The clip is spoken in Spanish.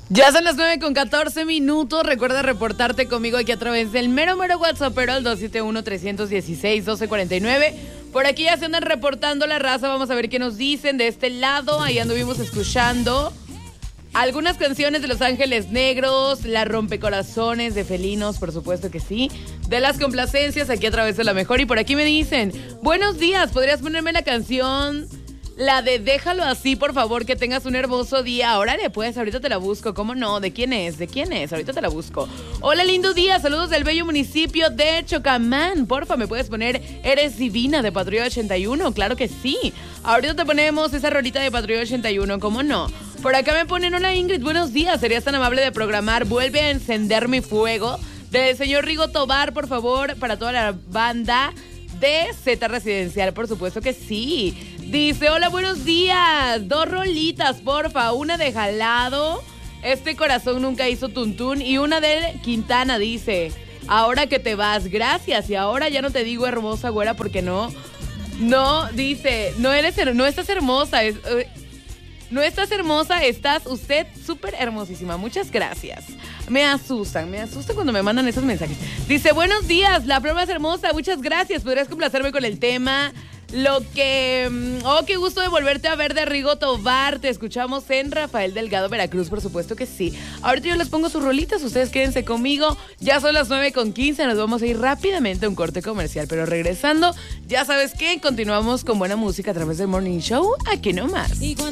Ya son las 9:14. Recuerda reportarte conmigo aquí a través del mero WhatsApp, pero al 271-316-1249. Por aquí ya se andan reportando la raza. Vamos a ver qué nos dicen de este lado. Ahí anduvimos escuchando algunas canciones de Los Ángeles Negros, La Rompecorazones de Felinos, por supuesto que sí. De las complacencias aquí a través de La Mejor. Y por aquí me dicen, buenos días, ¿podrías ponerme la canción? La de Déjalo Así, por favor, que tengas un hermoso día. Órale, pues, ahorita te la busco. ¿Cómo no? ¿De quién es? Ahorita te la busco. Hola, lindo día. Saludos del bello municipio de Chocamán. Porfa, ¿me puedes poner Eres Divina de Patrulla 81? Claro que sí. Ahorita te ponemos esa rolita de Patrulla 81. ¿Cómo no? Por acá me ponen, hola Ingrid, buenos días. ¿Serías tan amable de programar Vuelve a encender mi fuego? Del señor Rigo Tobar, por favor, para toda la banda de Z Residencial. Por supuesto que sí. Dice, hola, buenos días. 2 rolitas, porfa. Una de Jalado, Este Corazón Nunca Hizo Tuntún, y una de Quintana, dice, Ahora que te vas, gracias. Y ahora ya no te digo hermosa, güera, porque no, dice, no estás hermosa, no estás hermosa, estás usted súper hermosísima. Muchas gracias. Me asustan cuando me mandan esos mensajes. Dice, buenos días, la prueba es hermosa, muchas gracias. ¿Podrías complacerme con el tema? Qué gusto de volverte a ver de Rigo Tobar. Te escuchamos en Rafael Delgado, Veracruz, por supuesto que sí. Ahorita yo les pongo sus rolitas, ustedes quédense conmigo. Ya son las 9:15, nos vamos a ir rápidamente a un corte comercial. Pero regresando, ya sabes que continuamos con buena música a través del Morning Show, aquí nomás.